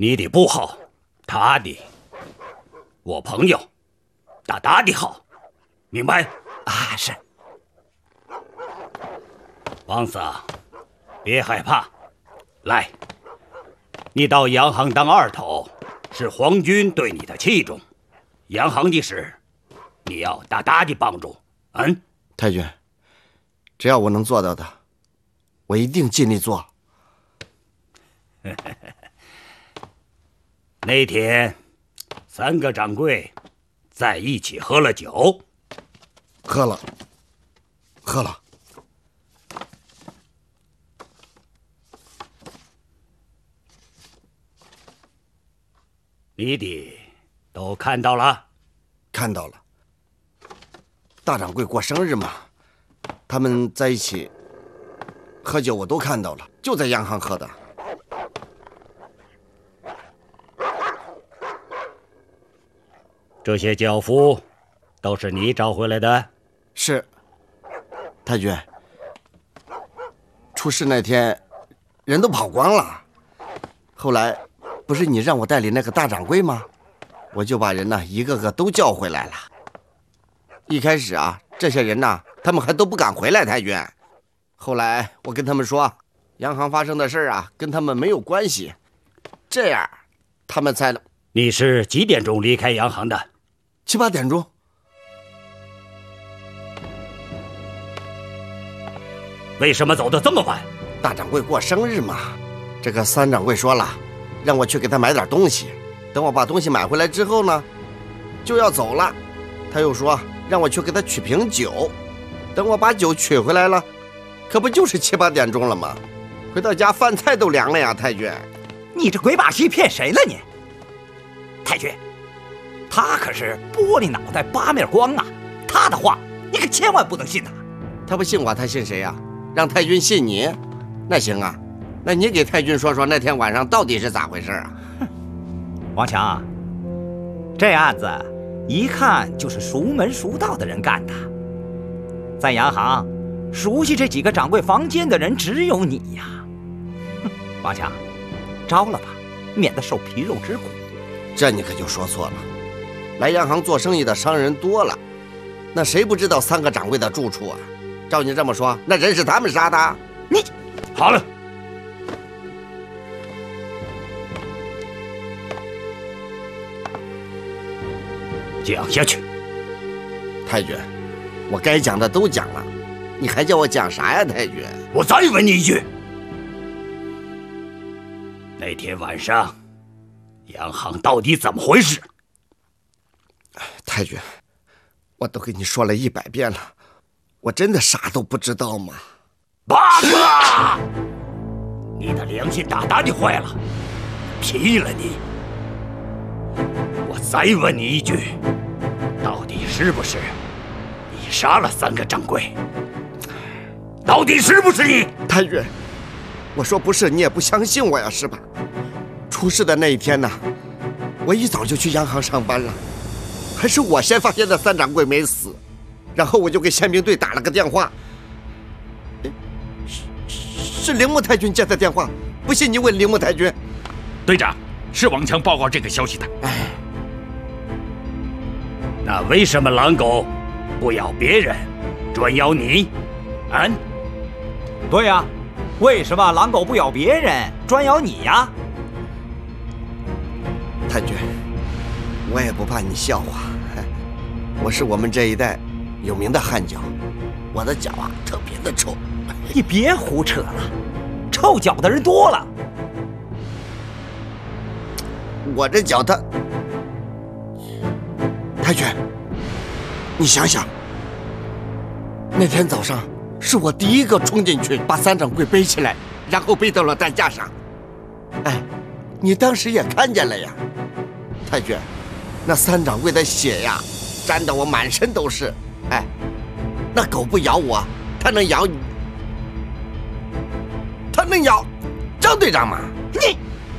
你的不好，他的，我朋友，他的好，明白？ 啊，是。 王四，别害怕，来，你到洋行当二头，是皇军对你的器重，洋行的事，你要大大的帮助。 太君，只要我能做到的，我一定尽力做。 那天，3个掌柜在一起喝了酒。 喝了。 你的都看到了？ 看到了。大掌柜过生日嘛，他们在一起喝酒，我都看到了，就在洋行喝的。 这些轿夫都是你找回来的？ 是。太君，出事那天人都跑光了，后来不是你让我带领那个大掌柜吗？我就把人呢一个个都叫回来了。一开始啊，这些人呢，他们还都不敢回来。太君，后来我跟他们说，洋行发生的事啊，跟他们没有关系，这样他们才能。 你是几点钟离开洋行的 ？7、8点钟。 为什么走得这么晚？ 大掌柜过生日嘛，这个3掌柜说了，让我去给他买点东西。等我把东西买回来之后呢，就要走了。他又说让我去给他取瓶酒。等我把酒取回来了，可不就是7、8点钟了吗？回到家饭菜都凉了呀。太君， 你这鬼把戏骗谁了你？太君，他可是玻璃脑袋八面光啊，他的话你可千万不能信他。 他不信我，他信谁呀？让太君信你？那行啊，那你给太君说说那天晚上到底是咋回事啊？ 王强，这案子一看就是熟门熟道的人干的。在洋行，熟悉这几个掌柜房间的人只有你呀。王强，招了吧，免得受皮肉之苦。 这你可就说错了。来洋行做生意的商人多了，那谁不知道3个掌柜的住处啊？照你这么说，那人是他们杀的？ 你好了，讲下去。 太君，我该讲的都讲了，你还叫我讲啥呀？太君， 我再问你一句，那天晚上洋行到底怎么回事？ 太君，我都跟你说了100遍了，我真的啥都不知道吗？ 八哥，你的良心大大的坏了，劈了你！我再问你一句，到底是不是你杀了3个掌柜？到底是不是你？ 太君，我说不是，你也不相信我呀，是吧？出事的那一天呢，我一早就去洋行上班了，还是我先发现的3掌柜没死，然后我就给宪兵队打了个电话。是铃木太君接的电话，不信你问铃木太君。 队长，是王强报告这个消息的。 那为什么狼狗不咬别人，专咬你？ 对呀，为什么狼狗不咬别人，专咬你呀？ 太君，我也不怕你笑话，我是我们这一代有名的汗脚，我的脚啊特别的臭。 你别胡扯了，臭脚的人多了。 我这脚它……太君，你想想，那天早上是我第一个冲进去把3掌柜背起来，然后背到了担架上。哎，你当时也看见了呀。太君，那3掌柜的血呀，沾得我满身都是。哎，那狗不咬我，它能咬你？它能咬张队长吗？ 你